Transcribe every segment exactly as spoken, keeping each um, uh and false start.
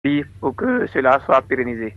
pour que cela soit pérennisé.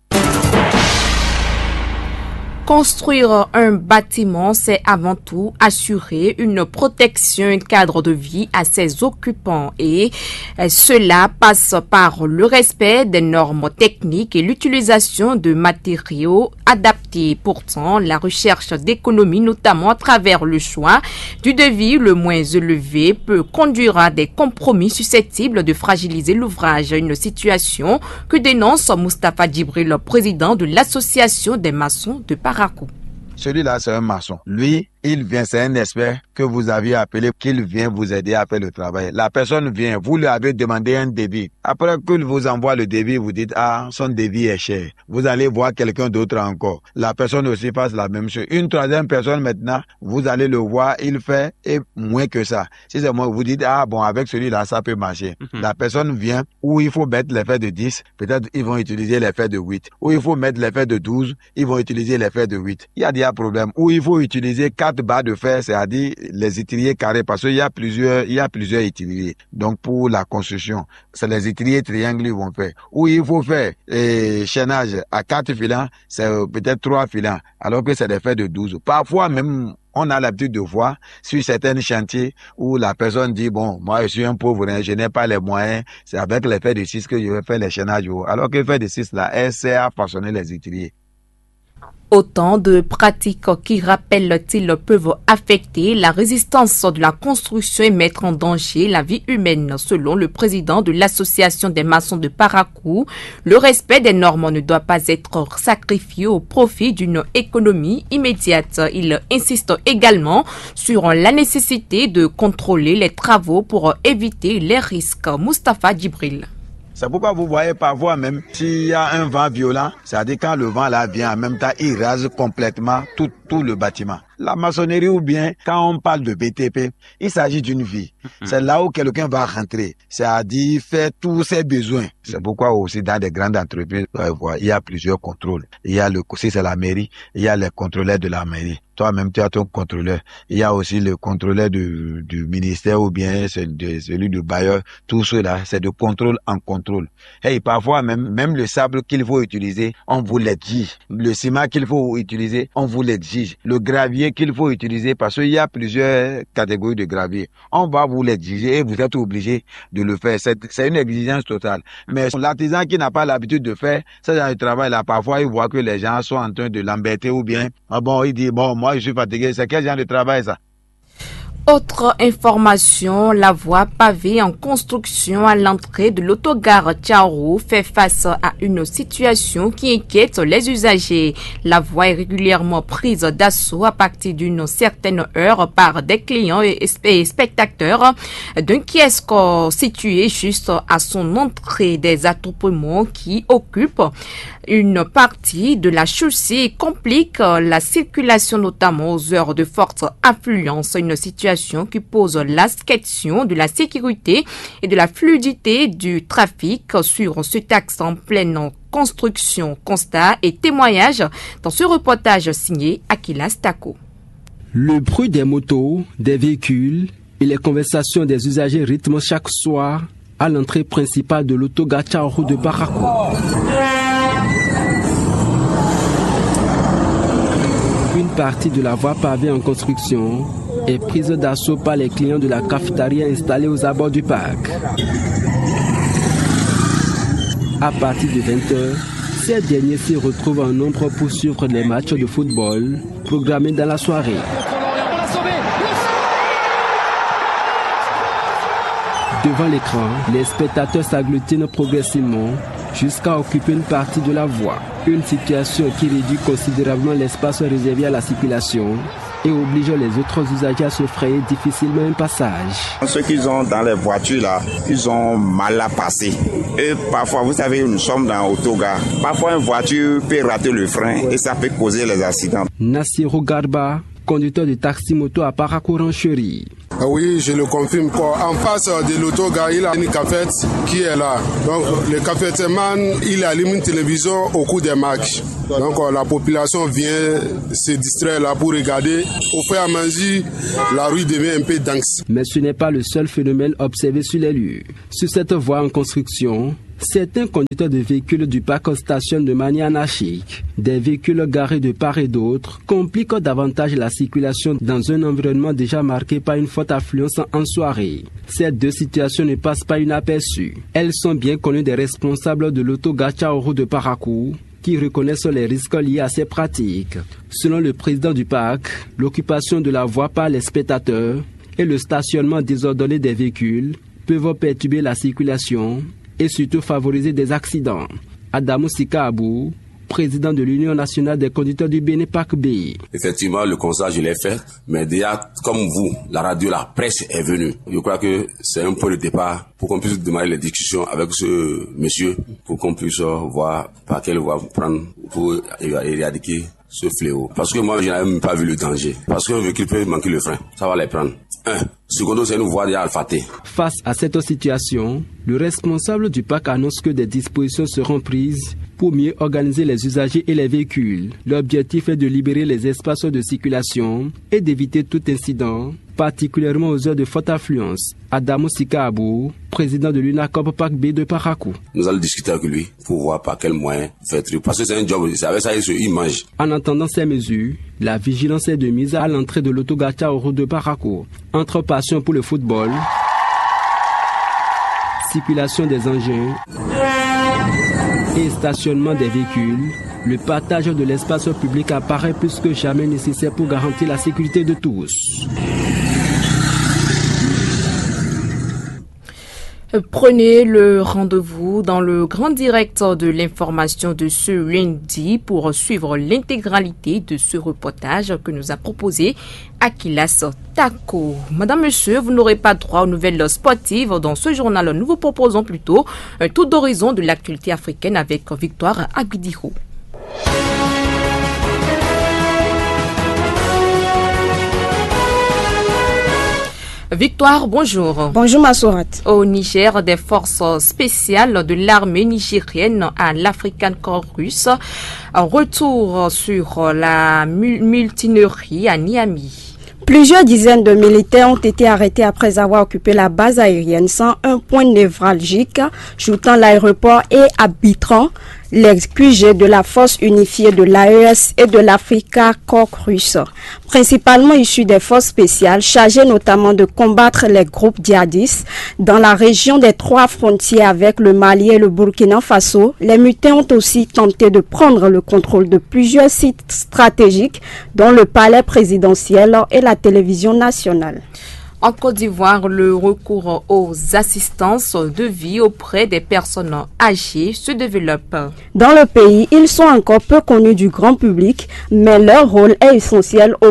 Construire un bâtiment, c'est avant tout assurer une protection, un cadre de vie à ses occupants et cela passe par le respect des normes techniques et l'utilisation de matériaux adaptés. Pourtant, la recherche d'économie, notamment à travers le choix du devis le moins élevé, peut conduire à des compromis susceptibles de fragiliser l'ouvrage. Une situation que dénonce Moustapha Djibril, le président de l'association des maçons de Parakou. Celui-là, c'est un maçon. Lui, il vient, c'est un expert que vous aviez appelé, qu'il vient vous aider à faire le travail. La personne vient, vous lui avez demandé un devis. Après qu'il vous envoie le devis, vous dites, ah, son devis est cher. Vous allez voir quelqu'un d'autre encore. La personne aussi passe la même chose. Une troisième personne maintenant, vous allez le voir, il fait et moins que ça. Si c'est moi, vous dites, ah bon, avec celui-là, ça peut marcher. Mm-hmm. La personne vient, où il faut mettre l'effet de dix, peut-être ils vont utiliser l'effet de huit. Où il faut mettre l'effet de douze, ils vont utiliser l'effet de huit. Il y a des problèmes. Où il faut utiliser quatre barres de fer, c'est-à-dire les étriers carrés, parce qu'il y a plusieurs, il y a plusieurs étriers. Donc, pour la construction, c'est les étriers triangles qui vont faire. Où il faut faire eh, chaînage à quatre filants, c'est peut-être trois filants, alors que c'est des fers de douze. Parfois, même, on a l'habitude de voir sur certains chantiers où la personne dit, bon, moi, je suis un pauvre, hein, je n'ai pas les moyens, c'est avec les fers de six que je vais faire les chaînages. Alors que le fer de six, là, elle sert à façonner les étriers. Autant de pratiques qui, rappellent-ils, peuvent affecter la résistance de la construction et mettre en danger la vie humaine. Selon le président de l'association des maçons de Parakou, le respect des normes ne doit pas être sacrifié au profit d'une économie immédiate. Il insiste également sur la nécessité de contrôler les travaux pour éviter les risques. Moustapha Djibril. C'est pourquoi vous voyez parfois même s'il y a un vent violent, c'est-à-dire quand le vent là vient en même temps, il rase complètement tout, tout le bâtiment. La maçonnerie ou bien quand on parle de B T P, il s'agit d'une vie. C'est là où quelqu'un va rentrer, c'est-à-dire faire tous ses besoins. C'est pourquoi aussi dans des grandes entreprises, il y a plusieurs contrôles. Il y a le, si c'est la mairie, il y a les contrôleurs de la mairie. Toi-même, tu as ton contrôleur. Il y a aussi le contrôleur du, du ministère ou bien celui, celui du bailleur. Tout cela, c'est de contrôle en contrôle. Et parfois même, même le sable qu'il faut utiliser, on vous l'exige. Le ciment qu'il faut utiliser, on vous l'exige. Le gravier qu'il faut utiliser, parce qu'il y a plusieurs catégories de gravier. On va vous l'exiger et vous êtes obligé de le faire. C'est, c'est une exigence totale. Mais l'artisan qui n'a pas l'habitude de faire ce genre de travail-là, parfois il voit que les gens sont en train de l'embêter ou bien, ah bon, il dit, bon, moi je suis fatigué. C'est quel genre de travail ça? Autre information, la voie pavée en construction à l'entrée de l'autogare Tcharo fait face à une situation qui inquiète les usagers. La voie est régulièrement prise d'assaut à partir d'une certaine heure par des clients et spectateurs d'un kiosque situé juste à son entrée. Des attroupements qui occupent une partie de la chaussée et compliquent la circulation, notamment aux heures de forte affluence. Une situation qui pose la question de la sécurité et de la fluidité du trafic sur cet axe en pleine construction. Constat et témoignage dans ce reportage signé Akilas Tako. Le bruit des motos, des véhicules et les conversations des usagers rythment chaque soir à l'entrée principale de l'autogare Tcharo de Parakou. Une partie de la voie pavée en construction est prise d'assaut par les clients de la cafétéria installée aux abords du parc. À partir de vingt heures, ces derniers s'y retrouvent en nombre pour suivre les matchs de football programmés dans la soirée. Devant l'écran, les spectateurs s'agglutinent progressivement jusqu'à occuper une partie de la voie. Une situation qui réduit considérablement l'espace réservé à la circulation et oblige les autres usagers à se frayer difficilement un passage. Ceux qui sont dans les voitures là, ils ont mal à passer. Et parfois, vous savez, nous sommes dans l'autogare. Parfois, une voiture peut rater le frein et ça peut causer les accidents. Nassiro Garba, conducteur de taxi-moto à Parakou-Rancherie. Oui, je le confirme. En face de l'autogare, il y a une cafette qui est là. Donc, le cafetièrman, il allume une télévision au cours des matchs. Donc, la population vient se distraire là pour regarder. Au fur et à mesure, la rue devient un peu dense. Mais ce n'est pas le seul phénomène observé sur les lieux. Sur cette voie en construction, Certains conducteurs de véhicules du parc stationnent de manière anarchique. Des véhicules garés de part et d'autre compliquent davantage la circulation dans un environnement déjà marqué par une forte affluence en soirée. Ces deux situations ne passent pas inaperçues. Elles sont bien connues des responsables de l'autogare Tchaourou de Parakou, qui reconnaissent les risques liés à ces pratiques. Selon le président du parc, l'occupation de la voie par les spectateurs et le stationnement désordonné des véhicules peuvent perturber la circulation et surtout favoriser des accidents. Adamou Sika Abou, président de l'Union nationale des conducteurs du Bénin Parc B. Effectivement, le constat, je l'ai fait, mais déjà, comme vous, la radio, la presse est venue. Je crois que c'est un point de départ pour qu'on puisse démarrer les discussions avec ce monsieur, pour qu'on puisse voir par quelle voie prendre pour éradiquer ce fléau. Parce que moi, je n'avais même pas vu le danger. Parce qu'un véhicule peut manquer le frein, ça va les prendre. Un. Secondo, c'est une voie déjà alphatée. Face à cette situation, le responsable du parc annonce que des dispositions seront prises pour mieux organiser les usagers et les véhicules. L'objectif est de libérer les espaces de circulation et d'éviter tout incident, particulièrement aux heures de forte affluence. Adamou Sika Abou, président de l'UNACOP Parc B de Parakou. Nous allons discuter avec lui pour voir par quel moyen faire truc. Parce que c'est un job, c'est avec ça qu'il mange. En entendant ces mesures, la vigilance est de mise à l'entrée de l'autogare Tchaourou de Parakou. Entre passion pour le football, circulation des engins et stationnement des véhicules, le partage de l'espace public apparaît plus que jamais nécessaire pour garantir la sécurité de tous. Prenez le rendez-vous dans le grand direct de l'information de ce lundi pour suivre l'intégralité de ce reportage que nous a proposé Akilas Tako. Madame, Monsieur, vous n'aurez pas droit aux nouvelles sportives. Dans ce journal, nous vous proposons plutôt un tour d'horizon de l'actualité africaine avec Victoire Aguidiho. Victoire, bonjour. Bonjour Massourat. Au Niger, des forces spéciales de l'armée nigérienne à l'African Corps russe. Retour sur la mutinerie à Niamey. Plusieurs dizaines de militaires ont été arrêtés après avoir occupé la base aérienne sans un point névralgique, joutant l'aéroport et arbitrant les Q G de la force unifiée de l'A E S et de l'Africa Corps russe, principalement issus des forces spéciales chargées notamment de combattre les groupes djihadistes dans la région des trois frontières avec le Mali et le Burkina Faso. Les mutins ont aussi tenté de prendre le contrôle de plusieurs sites stratégiques, dont le palais présidentiel et la télévision nationale. En Côte d'Ivoire, le recours aux assistances de vie auprès des personnes âgées se développe. Dans le pays, ils sont encore peu connus du grand public, mais leur rôle est essentiel au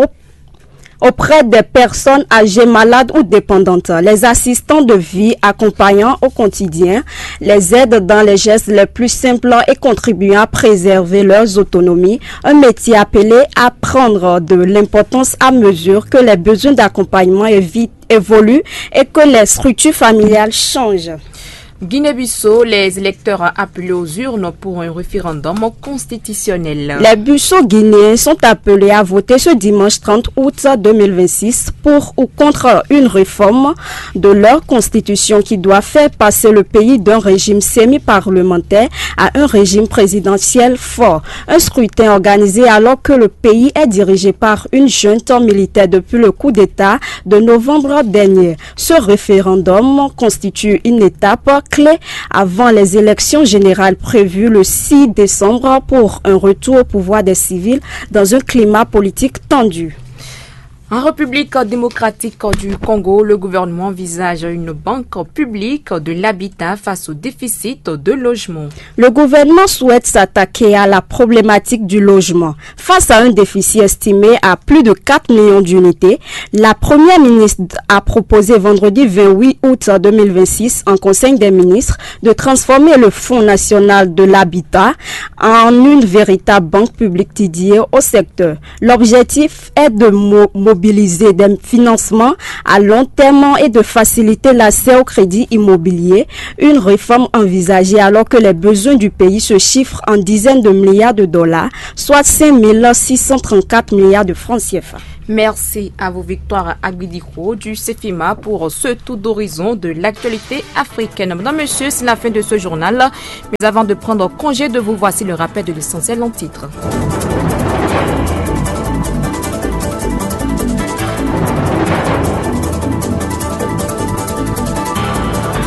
auprès des personnes âgées, malades ou dépendantes. Les assistants de vie accompagnant au quotidien les aident dans les gestes les plus simples et contribuant à préserver leur autonomie, un métier appelé à prendre de l'importance à mesure que les besoins d'accompagnement évoluent et que les structures familiales changent. Guinée-Bissau, les électeurs appelés aux urnes pour un référendum constitutionnel. Les Bissau-Guinéens sont appelés à voter ce dimanche trente août deux mille vingt-six pour ou contre une réforme de leur constitution qui doit faire passer le pays d'un régime semi-parlementaire à un régime présidentiel fort. Un scrutin organisé alors que le pays est dirigé par une junte militaire depuis le coup d'État de novembre dernier. Ce référendum constitue une étape clé avant les élections générales prévues le six décembre pour un retour au pouvoir des civils dans un climat politique tendu. En République démocratique du Congo, le gouvernement envisage une banque publique de l'habitat face au déficit de logement. Le gouvernement souhaite s'attaquer à la problématique du logement. Face à un déficit estimé à plus de quatre millions d'unités, la première ministre a proposé vendredi vingt-huit août deux mille vingt-six en Conseil des ministres de transformer le Fonds national de l'habitat en une véritable banque publique dédiée au secteur. L'objectif est de mobiliser mobiliser des financements à long terme et de faciliter l'accès au crédit immobilier. Une réforme envisagée alors que les besoins du pays se chiffrent en dizaines de milliards de dollars, soit cinq mille six cent trente-quatre milliards de francs C F A. Merci à vous, Victoire Aguidiko du CEFIMA, pour ce tour d'horizon de l'actualité africaine. Mesdames, Messieurs, c'est la fin de ce journal. Mais avant de prendre congé de vous, voici le rappel de l'essentiel en titre.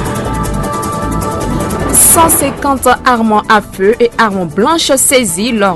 cent cinquante armes à feu et armes blanches saisies lors